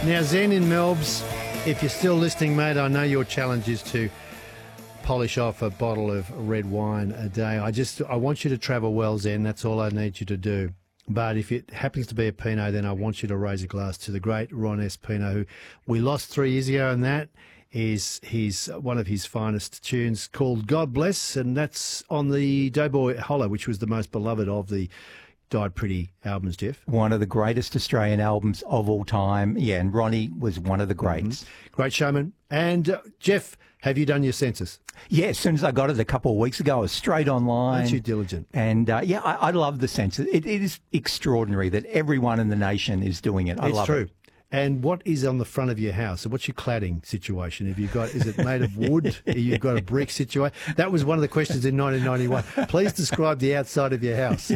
Now, Zen in Melbs, if you're still listening, mate, I know your challenge is to polish off a bottle of red wine a day. I want you to travel well, Zen. That's all I need you to do. But if it happens to be a Pinot, then I want you to raise a glass to the great Ron S. Pinot, who we lost 3 years ago, and that is one of his finest tunes called God Bless, and that's on the Doughboy Hollow, which was the most beloved of the Died Pretty albums, Jeff. One of the greatest Australian albums of all time. Yeah, and Ronnie was one of the greats. Great showman. And Jeff, have you done your census? Yeah, as soon as I got it a couple of weeks ago, I was straight online. Aren't you diligent? And I love the census. It is extraordinary that everyone in the nation is doing it. I love it. And what is on the front of your house? So what's your cladding situation? Is it made of wood? You've got a brick situation? That was one of the questions in 1991. Please describe the outside of your house.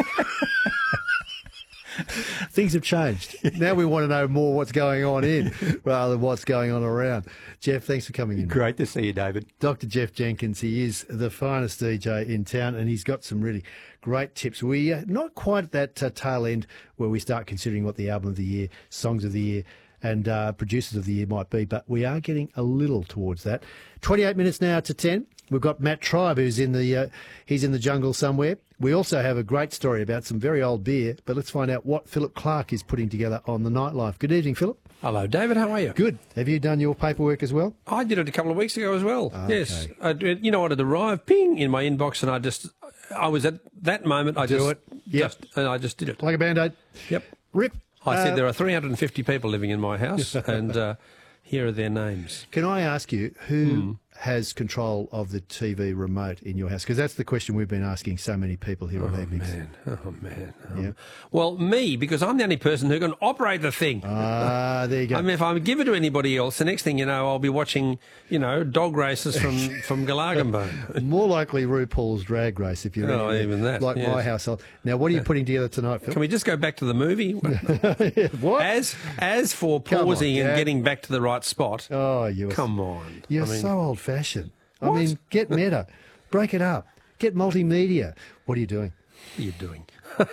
Things have changed. Now we want to know more what's going on in rather than what's going on around. Jeff, thanks for coming in. Great to see you, David. Dr. Jeff Jenkins, he is the finest DJ in town, and he's got some really great tips. We're not quite at that tail end where we start considering what the album of the year, songs of the year, and producers of the year might be, but we are getting a little towards that. 28 minutes now to 10. We've got Matt Tribe, who's in the jungle somewhere. We also have a great story about some very old beer, but let's find out what Philip Clark is putting together on the nightlife. Good evening, Philip. Hello, David. How are you? Good. Have you done your paperwork as well? I did it a couple of weeks ago as well. Okay. Yes. You know what? It arrived, ping, in my inbox, and I was at that moment. I just did it. Like a Band-Aid. Yep. Rip. I said there are 350 people living in my house, and here are their names. Can I ask you who has control of the TV remote in your house? Because that's the question we've been asking so many people here at Evenings. Oh, man. Yeah. Well, me, because I'm the only person who can operate the thing. Ah, there you go. I mean, if I give it to anybody else, the next thing you know, I'll be watching, dog races from Galarganbone. More likely RuPaul's Drag Race, if you're even that, like yes. my household. Now, what are you putting together tonight, Phil? Can we just go back to the movie? What? As for pausing and getting back to the right spot, come on. You're so old-fashioned. I mean, get meta. Break it up. Get multimedia. What are you doing? What are you doing?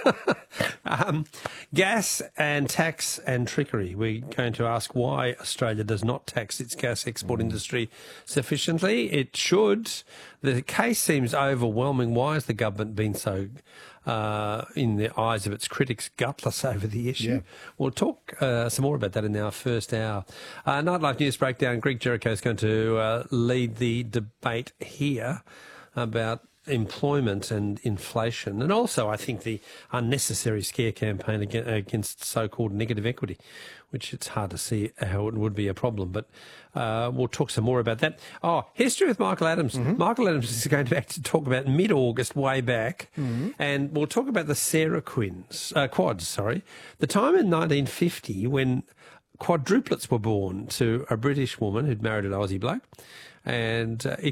Gas and tax and trickery. We're going to ask why Australia does not tax its gas export industry sufficiently. It should. The case seems overwhelming. Why has the government been so, in the eyes of its critics, gutless over the issue? Yeah. We'll talk some more about that in our first hour. Nightlife News Breakdown. Greg Jericho is going to lead the debate here about employment and inflation, and also I think the unnecessary scare campaign against so-called negative equity, which it's hard to see how it would be a problem, but we'll talk some more about that. History with Michael Adams. Michael Adams is going to talk about mid-August way back, and we'll talk about the Sarah quads, the time in 1950 when quadruplets were born to a British woman who'd married an Aussie bloke, and it